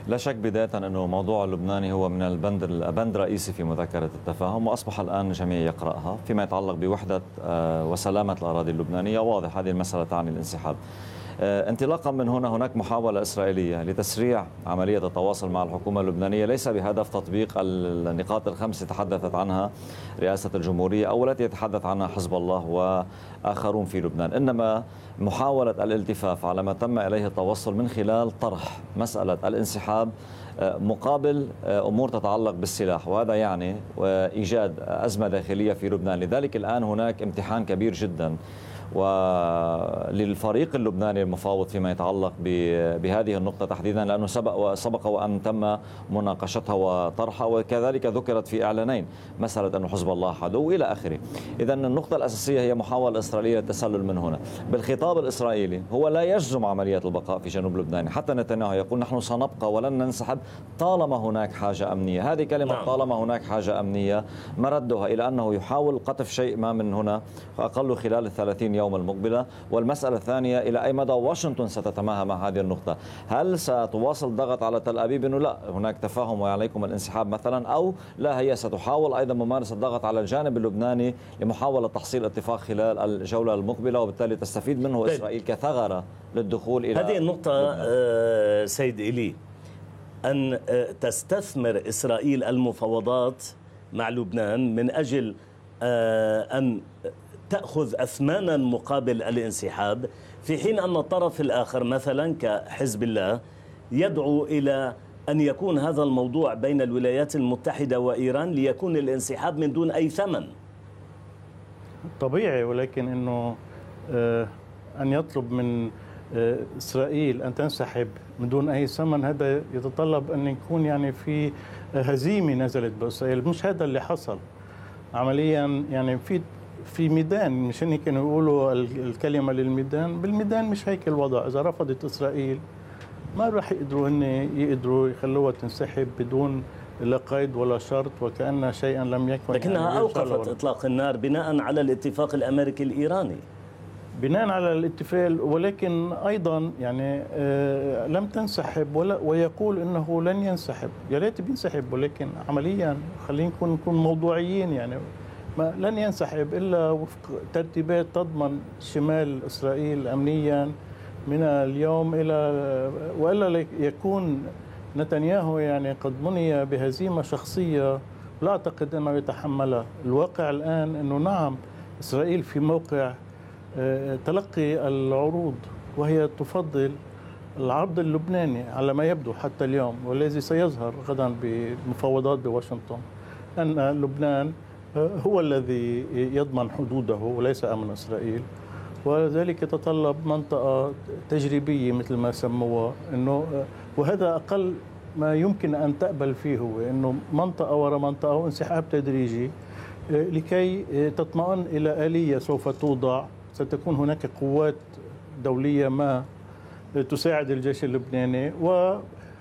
لا شك بداية أنه موضوع اللبناني هو من البند رئيسي في مذكرة التفاهم، وأصبح الآن الجميع يقرأها فيما يتعلق بوحدة وسلامة الأراضي اللبنانية. واضح هذه المسألة تعني الانسحاب. انطلاقا من هناك محاولة إسرائيلية لتسريع عملية التواصل مع الحكومة اللبنانية، ليس بهدف تطبيق النقاط الخمس تحدثت عنها رئاسة الجمهورية أو التي يتحدث عنها حزب الله وآخرون في لبنان، إنما محاولة الالتفاف على ما تم إليه التوصل من خلال طرح مسألة الانسحاب مقابل أمور تتعلق بالسلاح، وهذا يعني إيجاد أزمة داخلية في لبنان. لذلك الآن هناك امتحان كبير جدا وللفريق اللبناني المفاوض فيما يتعلق بهذه النقطة تحديدا، لأنه سبق وأن تم مناقشتها وطرحها، وكذلك ذكرت في إعلانين مسألة أن حزب الله عدو إلى آخره. إذا النقطة الأساسية هي محاولة إسرائيلية للتسلل من هنا. بالخطاب الإسرائيلي هو لا يجزم عملية البقاء في جنوب لبنان، حتى نتنياهو يقول نحن سنبقى ولن ننسحب طالما هناك حاجة أمنية. هذه كلمة طالما هناك حاجة أمنية مردها إلى أنه يحاول قطف شيء ما من هنا أقل خلال 30 يوم المقبلة. والمسألة الثانية إلى أي مدى واشنطن ستتماهى مع هذه النقطة؟ هل ستواصل ضغط على تل أبيب أنه لا هناك تفاهم وعليكم الانسحاب مثلا، أو لا هي ستحاول أيضا ممارسة الضغط على الجانب اللبناني لمحاولة تحصيل اتفاق خلال الجولة المقبلة، وبالتالي تستفيد منه إسرائيل كثغرة للدخول إلى هذه النقطة سيد إلي، أن تستثمر إسرائيل المفاوضات مع لبنان من أجل أن تأخذ أثمانا مقابل الانسحاب، في حين أن الطرف الآخر مثلا كحزب الله يدعو إلى أن يكون هذا الموضوع بين الولايات المتحدة وإيران ليكون الانسحاب من دون أي ثمن. طبيعي، ولكن أنه أن يطلب من إسرائيل أن تنسحب من دون أي ثمن، هذا يتطلب أن يكون يعني في هزيمة نزلت بإسرائيل. مش هذا اللي حصل عمليا، يعني في ميدان، مش هيك كانوا يقولوا الكلمة للميدان، بالميدان مش هيك الوضع. إذا رفضت إسرائيل ما راح يقدروا يخلوها تنسحب بدون لا قيد ولا شرط، وكأن شيئا لم يكن. لكنها يعني أوقفت إطلاق النار بناء على الاتفاق الأمريكي الإيراني، بناء على الاتفاق، ولكن أيضا يعني لم تنسحب ويقول أنه لن ينسحب. يا ريت بينسحب، ولكن عمليا خلينا نكون موضوعيين، يعني ما لن ينسحب إلا وفق ترتيبات تضمن شمال إسرائيل أمنيا من اليوم وإلا يكون نتنياهو يعني قد مني بهزيمة شخصية لا أعتقد أنه يتحملها. الواقع الآن أنه نعم إسرائيل في موقع تلقي العروض، وهي تفضل العرض اللبناني على ما يبدو حتى اليوم، والذي سيظهر غدا بمفاوضات بواشنطن، أن لبنان هو الذي يضمن حدوده وليس أمن إسرائيل، وذلك يتطلب منطقة تجريبية مثل ما سموها، إنه وهذا أقل ما يمكن أن تقبل فيه، هو إنه منطقة وراء منطقة وانسحاب تدريجي لكي تطمئن إلى آلية سوف توضع. ستكون هناك قوات دولية ما تساعد الجيش اللبناني، و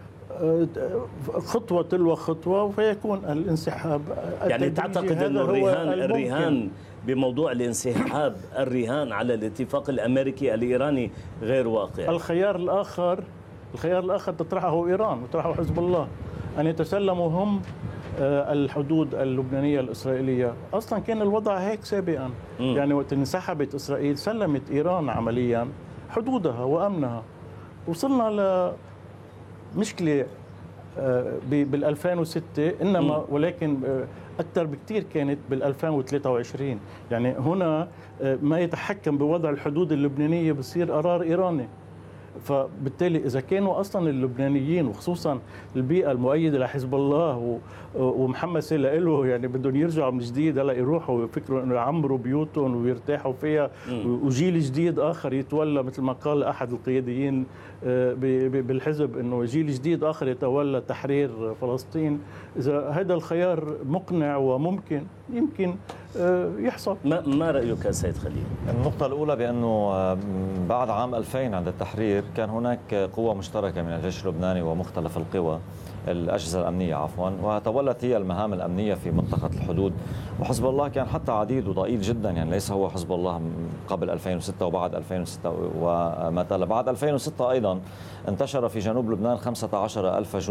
خطوة تلو خطوة، فيكون الانسحاب. يعني تعتقد أن الرهان بموضوع الانسحاب، الرهان على الاتفاق الأمريكي الإيراني غير واقع؟ الخيار الآخر تطرحه إيران وتطرحه حزب الله، أن يتسلموا هم الحدود اللبنانية الإسرائيلية. أصلا كان الوضع هيك سابقا، يعني وقت انسحبت إسرائيل سلمت إيران عمليا حدودها وأمنها. وصلنا لمشكلة بال2006 إنما، ولكن أكثر بكتير كانت بال2023. يعني هنا ما يتحكم بوضع الحدود اللبنانية بصير قرار إيراني. فبالتالي إذا كانوا أصلا اللبنانيين وخصوصا البيئة المؤيدة لحزب الله ومحمسة له يعني بدهم يرجعوا من جديد، هلا يروحوا ويفكروا إنه يعمروا بيوتهم ويرتاحوا فيها، وجيل جديد آخر يتولى، مثل ما قال أحد القياديين بالحزب إنه جيل جديد آخر يتولى تحرير فلسطين. إذا هذا الخيار مقنع وممكن يمكن يحصل. ما رأيك سيد خليل؟ النقطة الأولى بأنه بعد عام 2000 عند التحرير كان هناك قوة مشتركة من الجيش اللبناني ومختلف القوى، الأجهزة الأمنية عفوا، وتولت هي المهام الأمنية في منطقة الحدود. وحزب الله كان حتى عديد وضئيل جدا، يعني ليس هو حزب الله قبل 2006 وبعد 2006 وما تلا. بعد 2006 أيضا انتشر في جنوب لبنان 15,000 جندي